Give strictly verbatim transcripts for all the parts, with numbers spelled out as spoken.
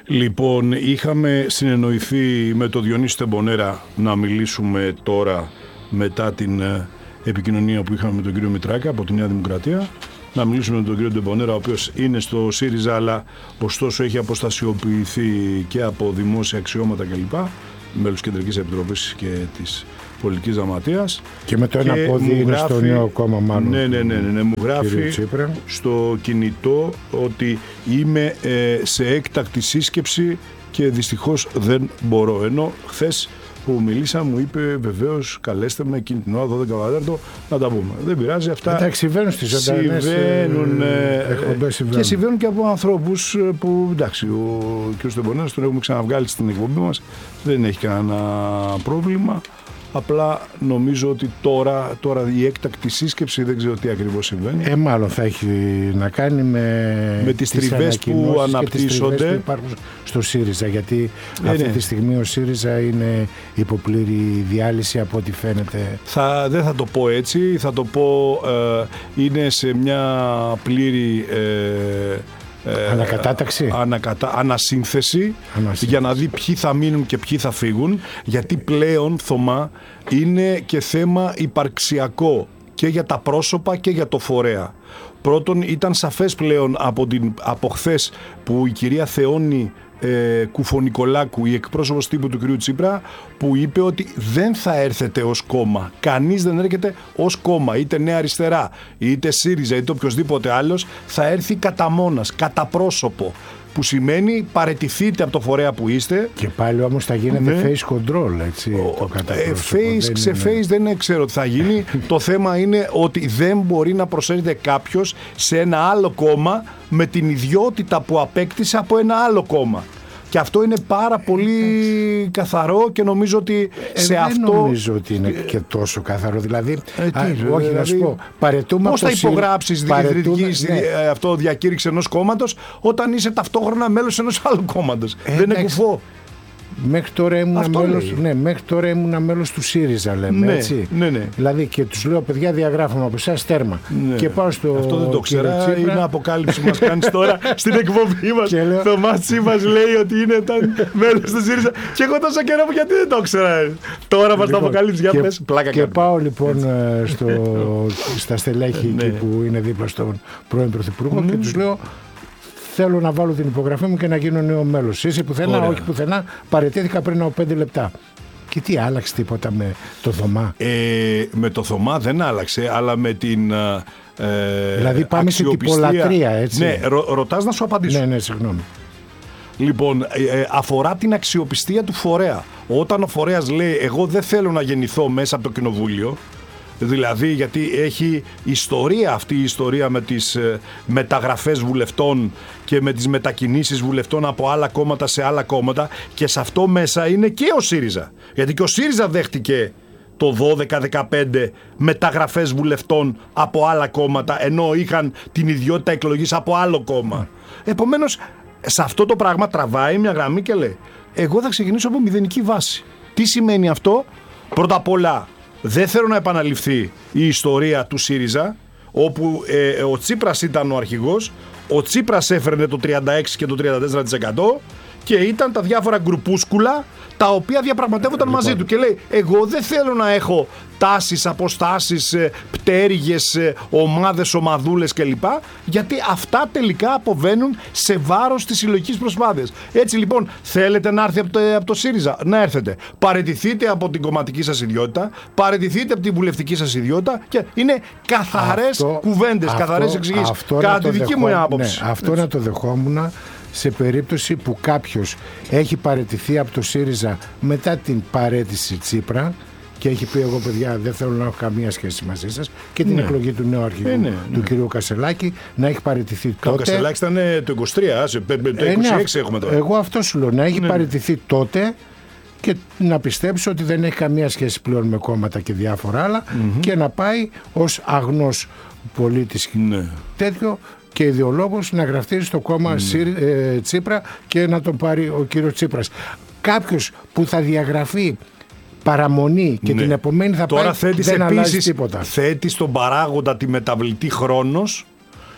Λοιπόν, είχαμε συνεννοηθεί με τον Διονύση Τεμπονέρα να μιλήσουμε τώρα μετά την επικοινωνία που είχαμε με τον κύριο Μητράκα από τη Νέα Δημοκρατία. Να μιλήσουμε με τον κύριο Τεμπονέρα, ο οποίος είναι στο ΣΥΡΙΖΑ, αλλά ωστόσο έχει αποστασιοποιηθεί και από δημόσια αξιώματα κλπ. Μέλος Κεντρικής Επιτροπής και της Πολιτικής Γραμματείας. Και με το ένα πόδι είναι γράφει, στο νέο κόμμα μάλλον. Ναι, ναι, ναι, ναι, ναι μου γράφει στο κινητό ότι είμαι ε, σε έκτακτη σύσκεψη και δυστυχώς δεν μπορώ. Ενώ χθες που μιλήσα μου είπε βεβαίως καλέστε με εκείνη την ώρα δώδεκα παρατέταρτο να τα πούμε. Δεν πειράζει αυτά. Εντάξει, συμβαίνουν στις ζωντανές. Συμβαίνουν, ε, ε, συμβαίνουν. Και συμβαίνουν και από ανθρώπους που εντάξει, ο κ. Τεμπονέρας τον έχουμε ξαναβγάλει στην εκπομπή μας. Δεν έχει κανένα πρόβλημα. Απλά νομίζω ότι τώρα, τώρα η έκτακτη σύσκεψη δεν ξέρω τι ακριβώς συμβαίνει. Ε, μάλλον θα έχει να κάνει με, με τις τριβές που αναπτύσσονται. Και τις που υπάρχουν στο ΣΥΡΙΖΑ. Γιατί ε, αυτή ναι. τη στιγμή ο ΣΥΡΙΖΑ είναι υποπλήρη διάλυση από ό,τι φαίνεται. Θα, δεν θα το πω έτσι. Θα το πω ε, είναι σε μια πλήρη... Ε, Ανακατάταξη. Ανακατα... Ανασύνθεση, Ανασύνθεση για να δει ποιοι θα μείνουν και ποιοι θα φύγουν, γιατί πλέον, Θωμά, είναι και θέμα υπαρξιακό και για τα πρόσωπα και για το φορέα. Πρώτον, ήταν σαφές πλέον από, την... από χθες που η κυρία Θεόνη Ε, Κουφονικολάκου, η εκπρόσωπος τύπου του κ. Τσίπρα, που είπε ότι δεν θα έρθετε ως κόμμα. Κανείς δεν έρχεται ως κόμμα, είτε Νέα Αριστερά, είτε ΣΥΡΙΖΑ, είτε οποιοδήποτε άλλος, θα έρθει κατά μόνας, κατά πρόσωπο. Που σημαίνει παραιτηθείτε από το φορέα που είστε. Και πάλι όμως θα γίνεται ναι. face control, έτσι. Ο, το κατά ε, face, ξε είναι... face δεν ξέρω τι θα γίνει. Το θέμα είναι ότι δεν μπορεί να προσέρχεται κάποιος σε ένα άλλο κόμμα με την ιδιότητα που απέκτησε από ένα άλλο κόμμα. Και αυτό είναι πάρα πολύ ε, καθαρό και νομίζω ότι ε, σε δεν αυτό... Δεν νομίζω ότι είναι και τόσο καθαρό. Δηλαδή, ε, τι, α, δηλαδή, όχι να σου πω, παρετούμε πώς θα υπογράψεις παρετούμε, ναι. αυτό διακήρυξη ενός κόμματος όταν είσαι ταυτόχρονα μέλος ενός άλλου κόμματος. Ε, δεν είναι κουφό. Μέχρι τώρα ήμουν μέλος, ναι, μέχρι τώρα ήμουν μέλος του ΣΥΡΙΖΑ, λέμε, ναι, έτσι. Ναι, ναι. Δηλαδή και τους λέω, παιδιά, διαγράφουμε από εσάς τέρμα. Ναι. Και πάω στο αυτό δεν το ξέρα, Τσίπρα. Είναι αποκάλυψη που μας κάνεις τώρα στην εκπομπή μας. Λέω... Το Μάτσι μας λέει ότι είναι ήταν μέλος του ΣΥΡΙΖΑ. Και εγώ τόσο καιρό μου γιατί δεν το ξέρα. Τώρα μας λοιπόν, το αποκάλυψη, για πες. Πλάκα και πάω λοιπόν στο, στα στελέχη ναι. εκεί που είναι δίπλα στον πρώην Πρωθυπουργό mm. και τους λέω, θέλω να βάλω την υπογραφή μου και να γίνω νέο μέλος. Είσαι πουθενά, ωραία. Όχι πουθενά, παραιτήθηκα πριν από πέντε λεπτά. Και τι άλλαξε τίποτα με το Θωμά? Ε, με το Θωμά δεν άλλαξε, αλλά με την ε, δηλαδή πάμε σε τυπολατρεία, έτσι. Ναι, ρω, ρωτάς να σου απαντήσω. Ναι, ναι, συγγνώμη. Λοιπόν, ε, αφορά την αξιοπιστία του φορέα. Όταν ο φορέας λέει εγώ δεν θέλω να γεννηθώ μέσα από το κοινοβούλιο, δηλαδή γιατί έχει ιστορία αυτή η ιστορία με τις ε, μεταγραφές βουλευτών και με τις μετακινήσεις βουλευτών από άλλα κόμματα σε άλλα κόμματα, και σε αυτό μέσα είναι και ο ΣΥΡΙΖΑ. Γιατί και ο ΣΥΡΙΖΑ δέχτηκε το δώδεκα δεκαπέντε μεταγραφές βουλευτών από άλλα κόμματα, ενώ είχαν την ιδιότητα εκλογής από άλλο κόμμα. Επομένως, σε αυτό το πράγμα τραβάει μια γραμμή και λέει εγώ θα ξεκινήσω από μηδενική βάση. Τι σημαίνει αυτό? Πρώτα απ' όλα, δεν θέλω να επαναληφθεί η ιστορία του ΣΥΡΙΖΑ, όπου ε, ο Τσίπρας ήταν ο αρχηγός, ο Τσίπρας έφερνε το τριάντα έξι και το τριάντα τέσσερα τοις εκατό και ήταν τα διάφορα γκρουπούσκουλα τα οποία διαπραγματεύονταν λοιπόν μαζί του. Και λέει, εγώ δεν θέλω να έχω τάσεις, αποστάσεις, πτέρυγες, ομάδες, ομαδούλες κλπ. Γιατί αυτά τελικά αποβαίνουν σε βάρος της συλλογικής προσπάθειας. Έτσι λοιπόν, θέλετε να έρθει από το, από το ΣΥΡΙΖΑ, να έρθετε. Παραιτηθείτε από την κομματική σας ιδιότητα, παραιτηθείτε από την βουλευτική σας ιδιότητα και είναι καθαρές κουβέντες, καθαρές εξηγήσεις. Κατά τη δική μου άποψη. Ναι, αυτό να το δεχόμουν σε περίπτωση που κάποιος έχει παραιτηθεί από το ΣΥΡΙΖΑ μετά την παραίτηση Τσίπρα και έχει πει εγώ παιδιά δεν θέλω να έχω καμία σχέση μαζί σας, και την ναι. εκλογή του νέου αρχηγού, ναι, ναι, ναι. του κυρίου Κασελάκη, να έχει παραιτηθεί τότε. Ο Κασελάκης ήταν το είκοσι τρία, το είκοσι έξι ε, ναι, έχουμε τώρα. Εγώ αυτό σου λέω, να έχει ναι. παραιτηθεί τότε και να πιστέψει ότι δεν έχει καμία σχέση πλέον με κόμματα και διάφορα άλλα mm-hmm. και να πάει ως αγνός πολίτης ναι. τέτοιο και ιδεολόγος να γραφτεί στο κόμμα mm. Σύρ, ε, Τσίπρα και να τον πάρει ο κύριος Τσίπρας. Κάποιος που θα διαγραφεί παραμονή και ναι. την επομένη θα τώρα πάει, θέτεις δεν επίσης, αλλάζει τίποτα. Θέτει στον παράγοντα τη μεταβλητή χρόνος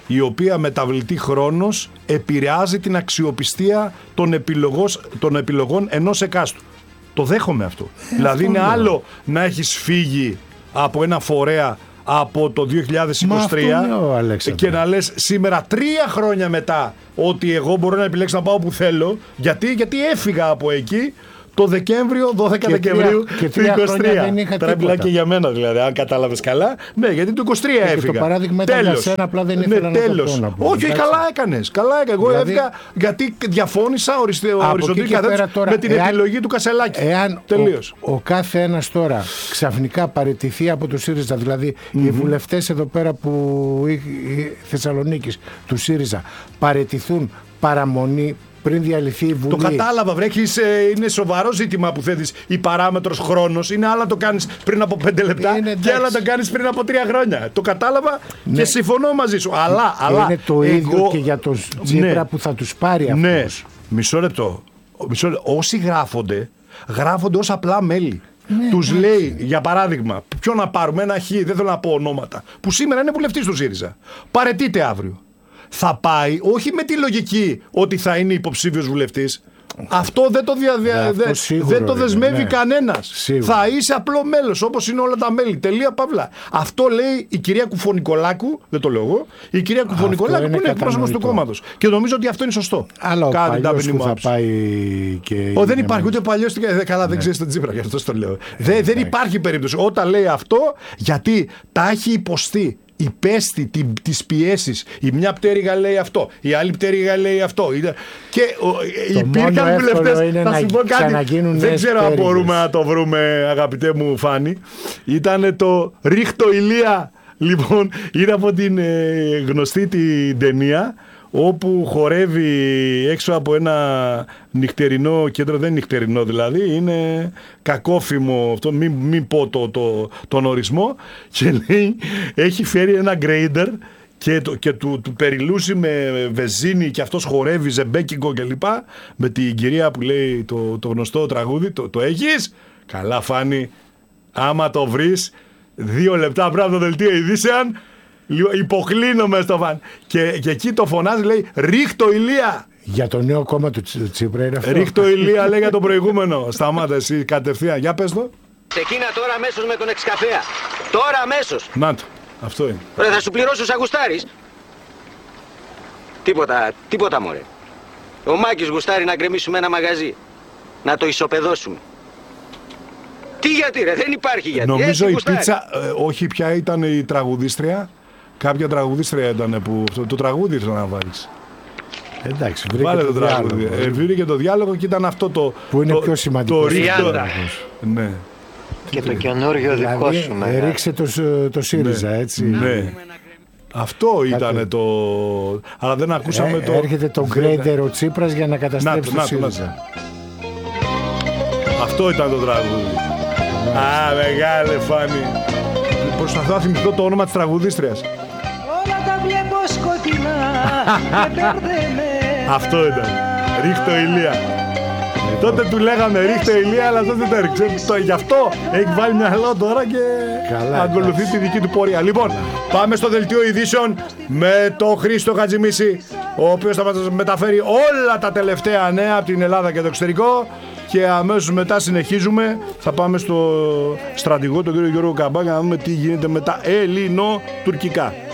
η οποία μεταβλητή χρόνος επηρεάζει την αξιοπιστία των, επιλογός, των επιλογών ενός εκάστου. Το δέχομαι αυτό. Ε, δηλαδή αυτό είναι λέω. Άλλο να έχεις φύγει από ένα φορέα από το δύο χιλιάδες είκοσι τρία λέω, και να λες σήμερα τρία χρόνια μετά ότι εγώ μπορώ να επιλέξω να πάω που θέλω. Γιατί, γιατί έφυγα από εκεί το Δεκέμβριο, δώδεκα και Δεκεμβρίου του είκοσι τρία. Τώρα μιλάω και για μένα δηλαδή, αν κατάλαβες καλά. Ναι, γιατί το είκοσι τρία και έφυγα. Και το παράδειγμα ήταν για σένα, απλά δεν ήθελα ναι, να το πω να πω. Όχι, εντάξει. Καλά έκανες. Καλά έκανες. Εγώ δηλαδή, έφυγα γιατί διαφώνησα οριστικά με την εάν, επιλογή του Κασελάκη. Εάν Τελείως. Ο, ο κάθε ένας τώρα ξαφνικά παραιτηθεί από το ΣΥΡΙΖΑ, δηλαδή mm-hmm. οι βουλευτές εδώ πέρα που η, η Θεσσαλονίκης του ΣΥΡΙΖΑ παραιτηθούν παραμονή πριν διαλυθεί η Βουλή. Το κατάλαβα, βρέχεις, ε, είναι σοβαρό ζήτημα που θέτεις. Η παράμετρος χρόνος είναι άλλα το κάνεις πριν από πέντε λεπτά είναι, και άλλα το κάνεις πριν από τρία χρόνια. Το κατάλαβα ναι. και συμφωνώ μαζί σου. Αλλά, αλλά είναι το εγώ... ίδιο και για τον Τσίπρα ναι. που θα τους πάρει αυτός. Ναι, μισό λεπτό. Μισό λεπτό. Όσοι γράφονται, γράφονται ως απλά μέλη. Ναι, τους ναι. λέει, για παράδειγμα, ποιο να πάρουμε, ένα χ, δεν θέλω να πω ονόματα, που σήμερα είναι βουλευτής του ΣΥΡΙΖΑ. Παραιτείται αύριο. Θα πάει όχι με τη λογική ότι θα είναι υποψήφιος βουλευτής. Αυτό δεν το, δια, δια, δε, δεν το δεσμεύει ναι. κανένας. Σίγουρα. Θα είσαι απλό μέλος όπως είναι όλα τα μέλη. Τελεία παύλα. Αυτό λέει η κυρία Κουφονικολάκου, δεν το λέω εγώ, η κυρία Κουφονικολάκου που είναι εκπρόσωπος του κόμματος. Και νομίζω ότι αυτό είναι σωστό. Αλλά ο παλιός που θα πάει και... Ο, δεν υπάρχει ούτε παλιός, καλά δεν ξέρεις τον Τσίπρα, γι' αυτό το λέω. Δεν, δεν υπάρχει περίπτωση. Όταν λέει αυτό, γιατί τα έχει υποστεί. Υπέστη τις πιέσεις. Η μια πτέρυγα λέει αυτό, η άλλη πτέρυγα λέει αυτό. Και το υπήρχαν βουλευτές. Θα σου πω κάτι. Δεν ξέρω αν μπορούμε πτέρυγες. να το βρούμε, αγαπητέ μου Φάνη. Ήταν το ρίχτο ηλία. Λοιπόν, είναι από την ε, γνωστή την ταινία, όπου χορεύει έξω από ένα νυχτερινό κέντρο, δεν είναι νυχτερινό δηλαδή, είναι κακόφημο, αυτό, μην, μην πω το, το, τον ορισμό, και λέει, έχει φέρει ένα γκρέιντερ και, το, και του, του περιλούσει με βεζίνη και αυτός χορεύει ζεμπέκικο και λοιπά, με την κυρία που λέει το, το γνωστό τραγούδι, το, το έχεις, καλά Φάνη, άμα το βρεις, δύο λεπτά πριν από το δελτίο ειδήσεων, υποκλίνομαι στο φαν. Και, και εκεί το φωνάζει, λέει ρίχτο ηλία. Για το νέο κόμμα του Τσίπρα είναι αυτό. Ρίχτο ηλία, λέει για το προηγούμενο. Σταμάτα εσύ κατευθείαν. Για πες το. Ξεκίνα τώρα αμέσως με τον εξκαφέα. Τώρα αμέσως. Να το. Αυτό είναι. Ωραία, θα σου πληρώσω σαν γουστάρεις. Τίποτα, τίποτα μωρέ. Ο Μάκης γουστάρει να γκρεμίσουμε ένα μαγαζί. Να το ισοπεδώσουμε. Τι γιατί ρε, δεν υπάρχει γιατί. Νομίζω έτσι η γουστάρει. πίτσα, ε, όχι ποια ήταν η τραγουδίστρια. Κάποια τραγουδίστρια ήταν που το, το τραγούδι ήθελα να βάλεις. Εντάξει, βρήκε Βάλε το, το τραγούδι. Ε, βρήκε το διάλογο και ήταν αυτό το... Που είναι το, πιο σημαντικό. Το ρίχτο. Ναι. Και το καινούριο δικό σου. Δηλαδή, ρίξε το, το ΣΥΡΙΖΑ, ναι. έτσι. Ναι. Αυτό ήταν το... Αλλά δεν ακούσαμε ε, το... Έρχεται το γκρέιντερ ο Τσίπρας για να καταστρέψει το ΣΥΡΙΖΑ. Αυτό ήταν το τραγούδι. Α, μεγάλε Φάνη. Προσπαθώ να θυμηθώ το όνομα της τραγουδίστριας. Όλα τα βλέπω σκοτεινά και μπερδεμένα. Αυτό ήταν. Ρίχτο ηλία. Τότε του λέγαμε ρίχτο ηλία, αλλά τότε δεν το έριξε. Γι' αυτό έχει βάλει μυαλό τώρα και καλά, ακολουθεί τη δική του πορεία. Λοιπόν, πάμε στο δελτίο ειδήσεων με τον Χρήστο Χατζημίση, ο οποίος θα μας μεταφέρει όλα τα τελευταία νέα από την Ελλάδα και το εξωτερικό. Και αμέσως μετά συνεχίζουμε. Θα πάμε στο στρατηγό, τον κύριο Γιώργο Καμπά, για να δούμε τι γίνεται με τα ελληνοτουρκικά.